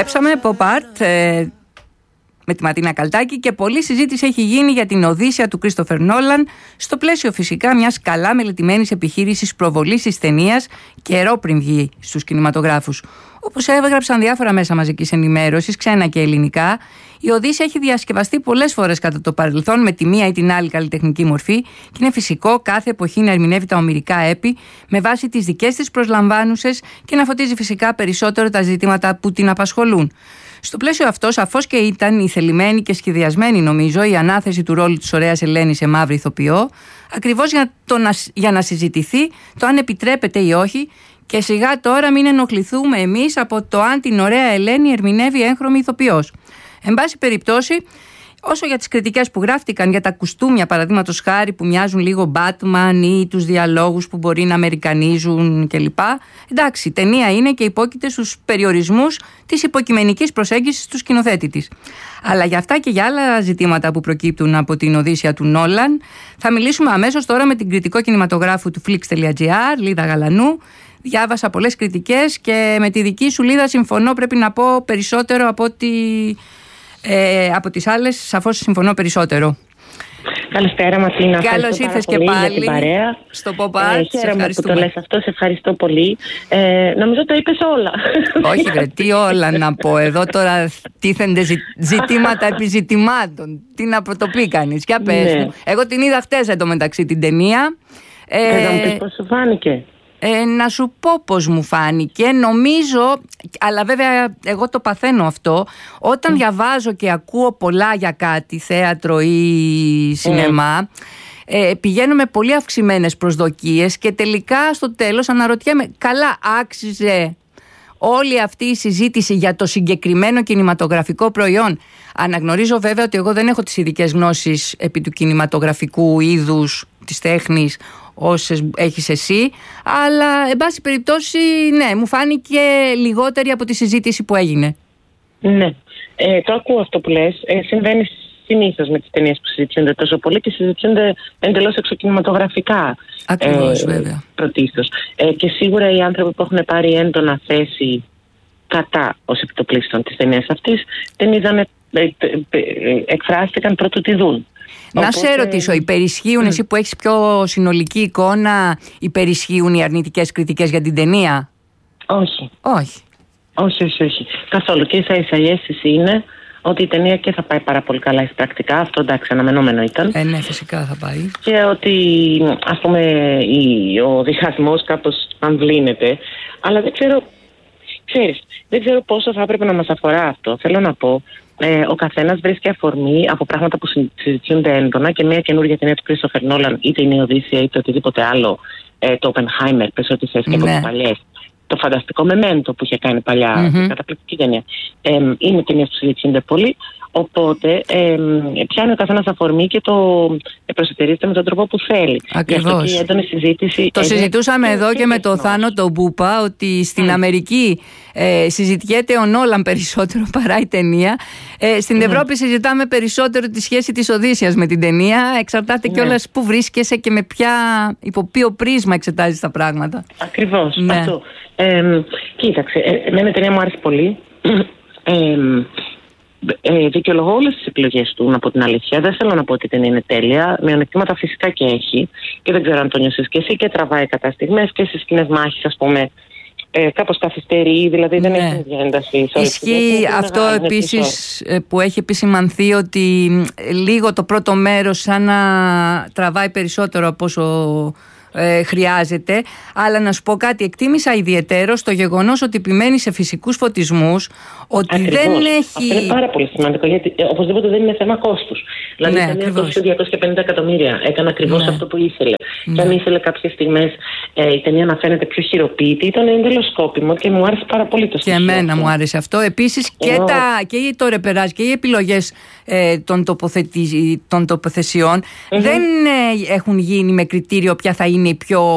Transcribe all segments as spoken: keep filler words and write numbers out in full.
επιστρέψαμε, Pop Art, ε, με τη Ματίνα Καλτάκη, και πολλή συζήτηση έχει γίνει για την Οδύσσεια του Κρίστοφερ Νόλαν, στο πλαίσιο φυσικά μιας καλά μελετημένης επιχείρησης προβολής της ταινίας καιρό πριν βγει στους κινηματογράφους. Όπως έγραψαν διάφορα μέσα μαζικής ενημέρωσης, ξένα και ελληνικά, η Οδύσσεια έχει διασκευαστεί πολλές φορές κατά το παρελθόν με τη μία ή την άλλη καλλιτεχνική μορφή, και είναι φυσικό κάθε εποχή να ερμηνεύει τα ομηρικά έπι με βάση τις δικές της προσλαμβάνουσες και να φωτίζει φυσικά περισσότερο τα ζητήματα που την απασχολούν. Στο πλαίσιο αυτό, σαφώς και ήταν η θελημένη και σχεδιασμένη, νομίζω, η ανάθεση του ρόλου της ωραίας Ελένης σε μαύρη ηθοποιό, ακριβώς για, το να, για να συζητηθεί το αν επιτρέπεται ή όχι, και σιγά τώρα μην ενοχληθούμε εμείς από το αν την ωραία Ελένη ερμηνεύει έγχρωμη ηθοποιός. Εν πάση περιπτώσει, όσο για τις κριτικές που γράφτηκαν για τα κουστούμια, παραδείγματος χάρη, που μοιάζουν λίγο Batman, ή τους διαλόγους που μπορεί να αμερικανίζουν κλπ. Εντάξει, η ταινία είναι και υπόκειται στους περιορισμούς της υποκειμενικής προσέγγισης του σκηνοθέτη της. Αλλά για αυτά και για άλλα ζητήματα που προκύπτουν από την Οδύσσεια του Νόλαν, θα μιλήσουμε αμέσως τώρα με την κριτικό κινηματογράφου του Flix.gr, Λίδα Γαλανού. Διάβασα πολλές κριτικές και με τη δική σου, Λίδα, συμφωνώ, πρέπει να πω, περισσότερο από ότι. Ε, από τις άλλες, σαφώς συμφωνώ περισσότερο. Καλησπέρα, Ματίνα. Καλώς ήρθες και πάλι στο Pop Art. Ε, χαίρομαι που το λες αυτό, σε ευχαριστώ πολύ. Ε, νομίζω το είπες όλα. Όχι, βρε, τι όλα να πω. Εδώ τώρα τίθενται ζητήματα επιζητημάτων. Τι να πρωτοπεί κανείς. Για πες μου. Εγώ την είδα χτες εντωμεταξύ την ταινία. Ε, ε, να μου πεις πώς σου φάνηκε. Ε, να σου πω πώς μου φάνηκε. Νομίζω, αλλά βέβαια εγώ το παθαίνω αυτό, όταν mm. διαβάζω και ακούω πολλά για κάτι, θέατρο ή σινεμά, mm. ε, πηγαίνω με πολύ αυξημένες προσδοκίες και τελικά στο τέλος αναρωτιέμαι, καλά, άξιζε όλη αυτή η συζήτηση για το συγκεκριμένο κινηματογραφικό προϊόν? Αναγνωρίζω βέβαια ότι εγώ δεν έχω τις ειδικές γνώσεις επί του κινηματογραφικού είδους, της τέχνης, όσες έχεις εσύ, αλλά εν πάση περιπτώσει, ναι, μου φάνηκε λιγότερη από τη συζήτηση που έγινε. Ναι, ε, το ακούω αυτό που λες. Ε, συμβαίνει συνήθως με τις ταινίες που συζητιούνται τόσο πολύ και συζητιούνται εντελώς εξωκινηματογραφικά. Ακριβώς, ε, βέβαια. Πρωτίστως. Ε, και σίγουρα οι άνθρωποι που έχουν πάρει έντονα θέση κατά ως επιτοπλίστων της ταινίας αυτής, την είδανε, ε, ε, ε, εκφράστηκαν πρώτου τη δουν. Να Οπότε... σε ρωτήσω, υπερισχύουν, mm. εσύ που έχεις πιο συνολική εικόνα, υπερισχύουν οι αρνητικές κριτικές για την ταινία? Όχι. Όχι. Όχι, όχι, όχι. Καθόλου. Και ίσα ίσα η αίσθηση είναι ότι η ταινία και θα πάει πάρα πολύ καλά εισπρακτικά. Αυτό, εντάξει, αναμενόμενο ήταν. Ε, ναι, φυσικά θα πάει. Και ότι, ας πούμε, η, ο διχασμός κάπως αμβλύνεται. Αλλά δεν ξέρω, ξέρεις, δεν ξέρω πόσο θα έπρεπε να μας αφορά αυτό. Θέλω να πω, ε, ο καθένας βρίσκει αφορμή από πράγματα που συζητιούνται έντονα, και μια καινούργια ταινία του Κρίστοφερ Νόλαν, είτε είναι η Οδύσσεια είτε οτιδήποτε άλλο, ε, το Oppenheimer, πες ό,τι θες, και από τις παλιές. Το φανταστικό Μεμέντο που είχε κάνει παλιά, mm-hmm. καταπληκτική ταινία. Ε, είναι ταινίες που συζητιούνται πολύ. Οπότε ε, πιάνει ο καθένας αφορμή και το προσετερίζεται με τον τρόπο που θέλει. Ακριβώς. Έντονη συζήτηση. Το συζητούσαμε εδώ και, και με τον Θάνο τον Μπούπα, ότι στην mm. Αμερική ε, συζητιέται ο Νόλαν περισσότερο παρά η ταινία. Ε, στην mm. Ευρώπη συζητάμε περισσότερο τη σχέση της Οδύσσειας με την ταινία. Εξαρτάται mm. κιόλας που βρίσκεσαι και με ποια, υπό ποιο πρίσμα εξετάζεις τα πράγματα. Ακριβώς. Ναι. Αυτό. Ε, κοίταξε, εμένα η ταινία μου άρεσε πολύ. Ε, Ε, δικαιολογώ όλες τις επιλογές του, να πω την αλήθεια. Δεν θέλω να πω ότι δεν είναι τέλεια. Μειονεκτήματα φυσικά και έχει. Και δεν ξέρω αν το νιώσεις και εσύ, και τραβάει κατά στιγμές και στις σκηνές μάχης, ας πούμε, ε, κάπως καθυστερεί, δηλαδή δεν ναι. έχει μια ένταση. Ισχύει αυτό επίσης που έχει επισημανθεί, ότι λίγο το πρώτο μέρος σαν να τραβάει περισσότερο από όσο Ε, χρειάζεται. Αλλά να σου πω κάτι, εκτίμησα ιδιαίτερο στο γεγονός ότι επιμένει σε φυσικούς φωτισμούς, ότι ακριβώς. δεν έχει. Αυτό είναι πάρα πολύ σημαντικό, γιατί ε, οπωσδήποτε δεν είναι θέμα κόστους. Δηλαδή, ναι, ήταν διακόσια πενήντα εκατομμύρια. Έκανε ακριβώς ναι. αυτό που ήθελε. Ναι. Και αν ήθελε κάποιες στιγμές ε, η ταινία να φαίνεται πιο χειροποίητη, ήταν εντελώς σκόπιμο και μου άρεσε πάρα πολύ το στοιχείο. Και εμένα μου άρεσε αυτό. Επίσης και, Ενώ... και το ρεπεράζ και οι επιλογές ε, των, τοποθετη... των τοποθεσιών mm-hmm. δεν ε, έχουν γίνει με κριτήριο ποια θα είναι η πιο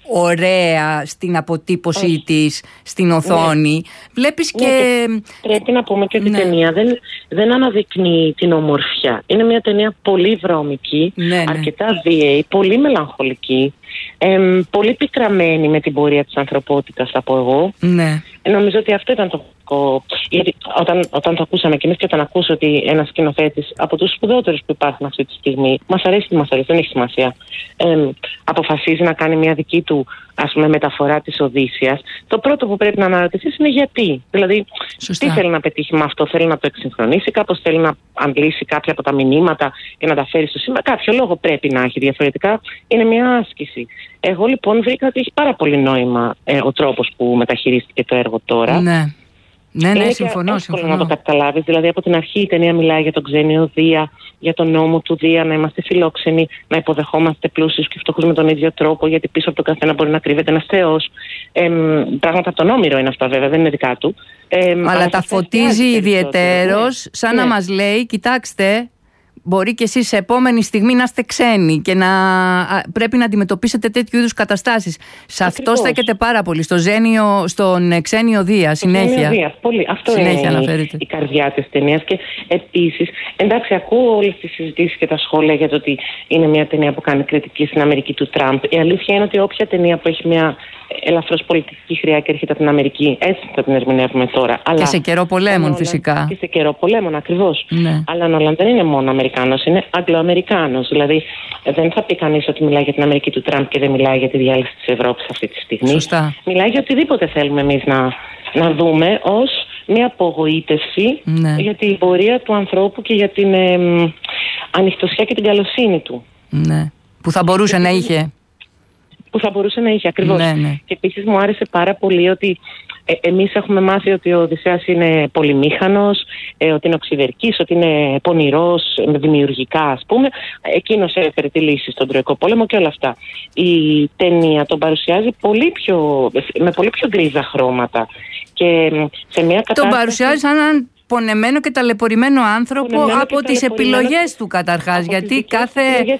ωραία στην αποτύπωσή Όχι. της στην οθόνη. Ναι. Βλέπεις ναι, και... και... Πρέπει να πούμε και ότι ναι. η ταινία δεν, δεν αναδεικνύει την ομορφιά. Είναι μια ταινία πολύ βρώμικη, ναι, ναι. αρκετά βίαιη, πολύ μελαγχολική, ε, πολύ πικραμένη με την πορεία της ανθρωπότητας, θα πω εγώ. Ναι. Ε, νομίζω ότι αυτό ήταν το βασικό. Γιατί όταν, όταν το ακούσαμε και εμείς και όταν ακούσω ότι ένας σκηνοθέτης από τους σπουδαιότερους που υπάρχουν αυτή τη στιγμή, μας αρέσει τι μας αρέσει, δεν έχει σημασία, ε, αποφασίζει να κάνει μια δική του, ας πούμε, μεταφορά της Οδύσσειας, το πρώτο που πρέπει να αναρωτηθείς είναι γιατί. Δηλαδή, Σωστά. τι θέλει να πετύχει με αυτό, θέλει να το εξυγχρονίσει, κάπως θέλει να αντλήσει κάποια από τα μηνύματα και να τα φέρει στο σήμερα. Κάποιο λόγο πρέπει να έχει, διαφορετικά είναι μια άσκηση. Εγώ λοιπόν βρήκα ότι έχει πάρα πολύ νόημα ε, ο τρόπος που μεταχειρίστηκε το έργο τώρα. Ναι. Ναι, ναι, είναι συμφωνώ, και συμφωνώ. να το καταλάβεις. Δηλαδή, από την αρχή η ταινία μιλάει για τον ξένιο Δία, για τον νόμο του Δία, να είμαστε φιλόξενοι, να υποδεχόμαστε πλούσιους και φτωχούς με τον ίδιο τρόπο, γιατί πίσω από τον καθένα μπορεί να κρύβεται ένας θεός. Ε, πράγματα από τον Όμηρο είναι αυτά, βέβαια, δεν είναι δικά του. Ε, αλλά, αλλά τα φωτίζει ιδιαιτέρως, ναι. σαν ναι. να μας λέει, κοιτάξτε. Μπορεί και εσείς σε επόμενη στιγμή να είστε ξένοι και να πρέπει να αντιμετωπίσετε τέτοιου είδους καταστάσεις. Σε αυτό στέκεται πάρα πολύ, στο ζένιο, στον ξένιο Δία, συνέχεια. Δία, πολύ. Αυτό συνέχεια είναι αναφέρεται. η καρδιά της ταινίας. Και επίσης, εντάξει, ακούω όλες τις συζητήσεις και τα σχόλια για το ότι είναι μια ταινία που κάνει κριτική στην Αμερική του Τραμπ. Η αλήθεια είναι ότι όποια ταινία που έχει μια ελαφρώς πολιτική χρειά και έρχεται από την Αμερική, έτσι θα την ερμηνεύουμε τώρα. Αλλά και σε καιρό πολέμων, φυσικά. Και σε καιρό πολέμων, ακριβώς. Ναι. Αλλά ο Νόλαν δεν είναι μόνο Αμερικάνος, είναι Αγγλοαμερικάνος. Δηλαδή, δεν θα πει κανείς ότι μιλάει για την Αμερική του Τραμπ και δεν μιλάει για τη διάλυση της Ευρώπης αυτή τη στιγμή. Σωστά. Μιλάει για οτιδήποτε θέλουμε εμείς να, να δούμε ως μια απογοήτευση ναι. για την πορεία του ανθρώπου και για την ε, ανοιχτωσιά και την καλοσύνη του. Ναι. Που θα μπορούσε να είχε. Που θα μπορούσε να είχε, ακριβώς. Ναι, ναι. Και επίσης μου άρεσε πάρα πολύ ότι ε, εμείς έχουμε μάθει ότι ο Οδυσσέας είναι πολυμήχανος, ε, ότι είναι οξυδερκής, ότι είναι πονηρός, δημιουργικά, ας πούμε. Εκείνος έφερε τη λύση στον Τροϊκό Πόλεμο και όλα αυτά. Η ταινία τον παρουσιάζει πολύ πιο, με πολύ πιο γκρίζα χρώματα. Και σε μια κατάσταση... Τον παρουσιάζει σαν έναν πονεμένο και ταλαιπωρημένο άνθρωπο πονεμένο από τις επιλογές και... του καταρχάς. Γιατί κάθε,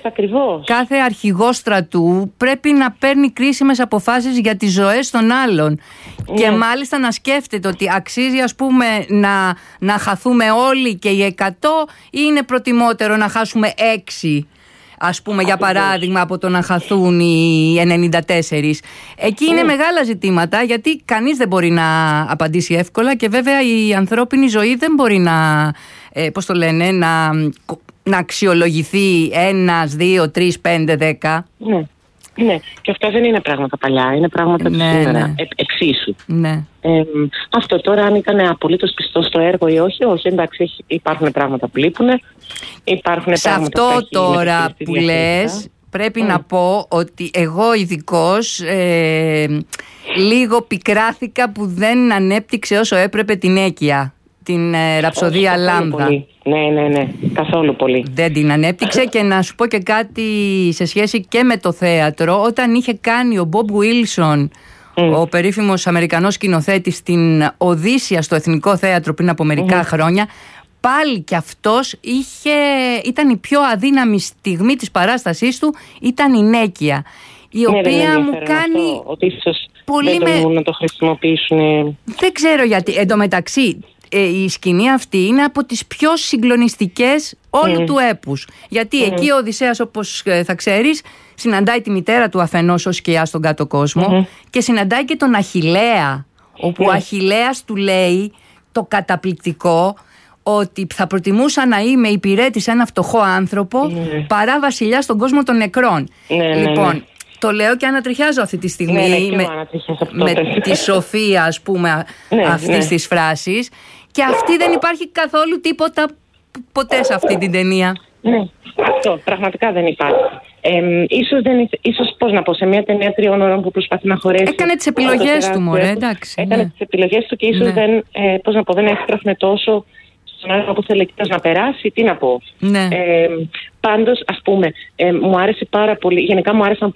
κάθε αρχηγός στρατού πρέπει να παίρνει κρίσιμες αποφάσεις για τις ζωές των άλλων. Ναι. Και μάλιστα να σκέφτεται ότι αξίζει, ας πούμε, να, να χαθούμε όλοι και οι εκατό ή είναι προτιμότερο να χάσουμε έξι. Ας πούμε, για παράδειγμα, από το να χαθούν οι ενενήντα τέσσερα. Εκεί είναι μεγάλα ζητήματα, γιατί κανείς δεν μπορεί να απαντήσει εύκολα και βέβαια η ανθρώπινη ζωή δεν μπορεί να, ε, πώς το λένε, να, να αξιολογηθεί ένας, δύο, τρεις, πέντε, δέκα. Ναι. Ναι, και αυτά δεν είναι πράγματα παλιά, είναι πράγματα ναι, σήμερα, ναι. Ε, εξίσου. Ναι. Ε, αυτό τώρα, αν ήταν απολύτως πιστός στο έργο ή όχι, όχι, εντάξει, υπάρχουν πράγματα που λείπουν. Υπάρχουν σε πράγματα αυτό που τώρα που λες, πρέπει mm. να πω ότι εγώ ειδικώς ε, λίγο πικράθηκα που δεν ανέπτυξε όσο έπρεπε την Έκεια, την ε, ραψοδία Λάμδα. Ναι, ναι, ναι, καθόλου πολύ. Δεν την ανέπτυξε. Και να σου πω και κάτι σε σχέση και με το θέατρο. Όταν είχε κάνει ο Μπομπ Βίλσον, mm. ο περίφημος Αμερικανός σκηνοθέτης, την Οδύσσεια στο Εθνικό Θέατρο πριν από μερικά mm. χρόνια, πάλι κι αυτός είχε, ήταν η πιο αδύναμη στιγμή της παράστασής του, ήταν η Νέκεια, η ναι, οποία μου κάνει αυτό, ότι ίσως πολύ δεν με... να το χρησιμοποιήσουν. Δεν ξέρω γιατί. Εν τω μεταξύ, η σκηνή αυτή είναι από τις πιο συγκλονιστικές όλου mm. του έπους. Γιατί mm. εκεί ο Οδυσσέας, όπως θα ξέρεις, συναντάει τη μητέρα του αφενός ως σκιά στον κάτω κόσμο mm-hmm. και συναντάει και τον Αχιλλέα, όπου mm. ο Αχιλλέας του λέει το καταπληκτικό ότι θα προτιμούσα να είμαι υπηρέτης σε ένα φτωχό άνθρωπο mm. παρά βασιλιά στον κόσμο των νεκρών. Mm. Λοιπόν, mm. το λέω και ανατριχιάζω αυτή τη στιγμή ναι, ναι, με, με τη σοφία, ας πούμε, ναι, αυτής ναι. της φράσης. Και αυτή δεν υπάρχει καθόλου τίποτα ποτέ σε αυτή την ταινία. Ναι, αυτό πραγματικά δεν υπάρχει. Ε, ίσως, δεν, ίσως, πώς να πω, σε μια ταινία τριών ώρων που προσπαθεί να χωρέσει... Έκανε τις επιλογές του, μωρέ, εντάξει. Έκανε ναι. τις επιλογές του και ίσως ναι. δεν, ε, πώς να πω, δεν έστραφνε τόσο στον έργο που θέλει να περάσει, τι να πω. Ναι. Ε, πάντως, ας πούμε, ε, μου άρεσε πάρα πολύ, γενικά μου άρεσαν